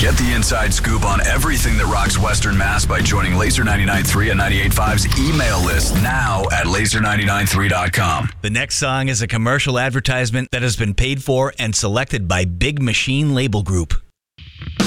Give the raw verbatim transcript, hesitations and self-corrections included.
Get the inside scoop on everything that rocks Western Mass by joining Laser ninety-nine point three and ninety-eight point five's email list now at laser ninety-nine point three dot com. The next song is a commercial advertisement that has been paid for and selected by Big Machine Label Group.